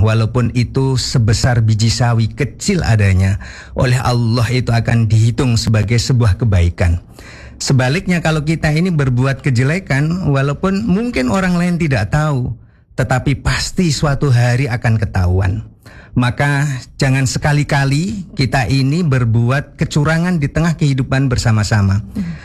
walaupun itu sebesar biji sawi kecil adanya, oleh Allah itu akan dihitung sebagai sebuah kebaikan. Sebaliknya kalau kita ini berbuat kejelekan, walaupun mungkin orang lain tidak tahu, tetapi pasti suatu hari akan ketahuan. Maka jangan sekali-kali kita ini berbuat kecurangan di tengah kehidupan bersama-sama.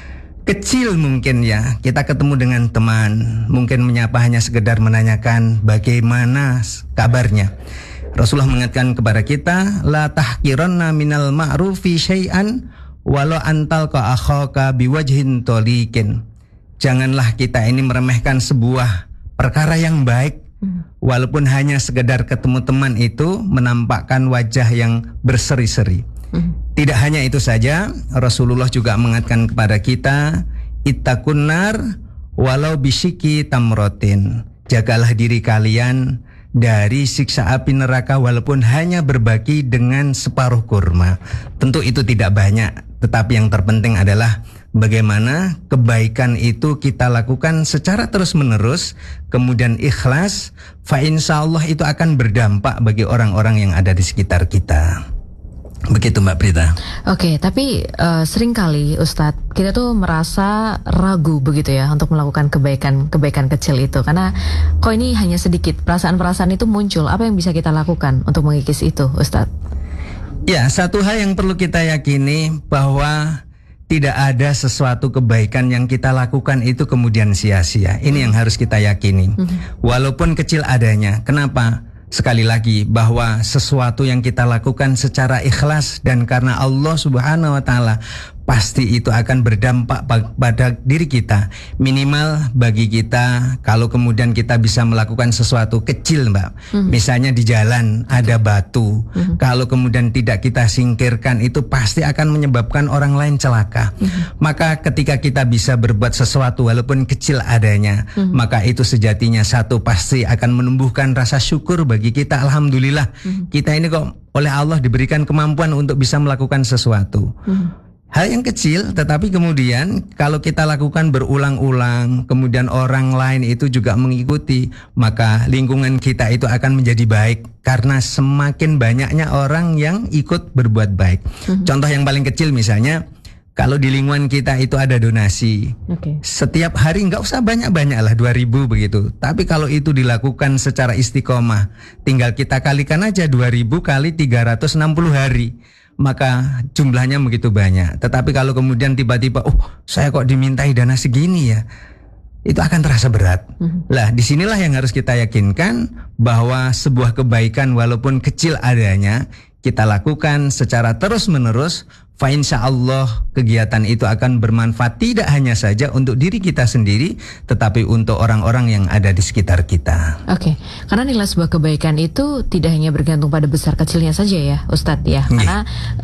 Kecil mungkin ya, kita ketemu dengan teman, mungkin menyapa hanya sekedar menanyakan bagaimana kabarnya. Rasulullah mengatakan kepada kita, la tahqiranna minal ma'rufi syai'an walau antal ka akhaka biwajhin tolikin. Janganlah kita ini meremehkan sebuah perkara yang baik, walaupun hanya sekedar ketemu teman itu menampakkan wajah yang berseri-seri. Tidak hanya itu saja, Rasulullah juga mengatakan kepada kita, ittaqun nar walau bisyiki tamrotin. Jagalah diri kalian dari siksa api neraka walaupun hanya berbagi dengan separuh kurma. Tentu itu tidak banyak, tetapi yang terpenting adalah bagaimana kebaikan itu kita lakukan secara terus-menerus, kemudian ikhlas, fa insyaallah itu akan berdampak bagi orang-orang yang ada di sekitar kita. Begitu Mbak Prita. Oke, tapi seringkali Ustadz kita tuh merasa ragu begitu ya untuk melakukan kebaikan kecil itu, karena kok ini hanya sedikit, perasaan-perasaan itu muncul. Apa yang bisa kita lakukan untuk mengikis itu, Ustadz? Ya, satu hal yang perlu kita yakini bahwa tidak ada sesuatu kebaikan yang kita lakukan itu kemudian sia-sia. Ini yang harus kita yakini. Walaupun kecil adanya. Kenapa? Sekali lagi, bahwa sesuatu yang kita lakukan secara ikhlas dan karena Allah Subhanahu wa Ta'ala, pasti itu akan berdampak pada diri kita. Minimal bagi kita, kalau kemudian kita bisa melakukan sesuatu kecil Mbak, misalnya di jalan ada batu, kalau kemudian tidak kita singkirkan, itu pasti akan menyebabkan orang lain celaka. Maka ketika kita bisa berbuat sesuatu walaupun kecil adanya, maka itu sejatinya satu pasti akan menumbuhkan rasa syukur bagi kita. Alhamdulillah, kita ini kok oleh Allah diberikan kemampuan untuk bisa melakukan sesuatu. Hal yang kecil, tetapi kemudian kalau kita lakukan berulang-ulang, kemudian orang lain itu juga mengikuti, maka lingkungan kita itu akan menjadi baik karena semakin banyaknya orang yang ikut berbuat baik. Contoh yang paling kecil misalnya, kalau di lingkungan kita itu ada donasi, setiap hari nggak usah banyak-banyak lah, 2.000 begitu. Tapi kalau itu dilakukan secara istiqomah, tinggal kita kalikan aja 2.000 kali 360 hari. Maka jumlahnya begitu banyak. Tetapi kalau kemudian tiba-tiba, saya kok dimintai dana segini ya, itu akan terasa berat. Lah, disinilah yang harus kita yakinkan bahwa sebuah kebaikan walaupun kecil adanya, kita lakukan secara terus-menerus, fa insyaallah kegiatan itu akan bermanfaat tidak hanya saja untuk diri kita sendiri, tetapi untuk orang-orang yang ada di sekitar kita. Oke, karena nilai sebuah kebaikan itu tidak hanya bergantung pada besar kecilnya saja ya, Ustadz ya. Karena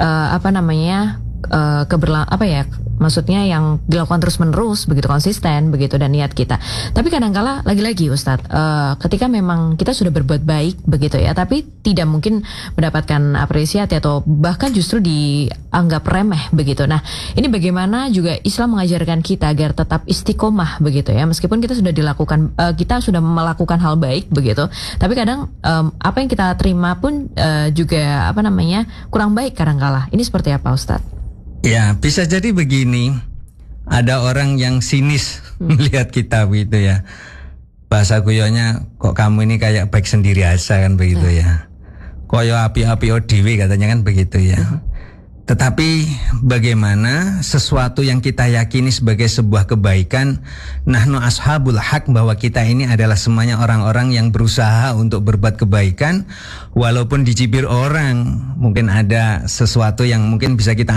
maksudnya yang dilakukan terus-menerus, begitu konsisten, begitu, dan niat kita. Tapi kadang-kala lagi-lagi Ustadz, ketika memang kita sudah berbuat baik begitu ya, tapi tidak mungkin mendapatkan apresiasi atau bahkan justru dianggap remeh begitu. Nah, ini bagaimana juga Islam mengajarkan kita agar tetap istiqomah begitu ya, meskipun kita sudah melakukan hal baik begitu, tapi kadang apa yang kita terima pun juga kurang baik kadang-kala. Ini seperti apa Ustadz? Ya, bisa jadi begini. Ada orang yang sinis melihat kita begitu ya. Bahasa guyonya, kok kamu ini kayak baik sendiri aja kan begitu ya. Koyo api-api dhewe katanya kan begitu ya. Tetapi bagaimana sesuatu yang kita yakini sebagai sebuah kebaikan, nahnu ashabul haq, bahwa kita ini adalah semuanya orang-orang yang berusaha untuk berbuat kebaikan, walaupun dicibir orang, mungkin ada sesuatu yang mungkin bisa kita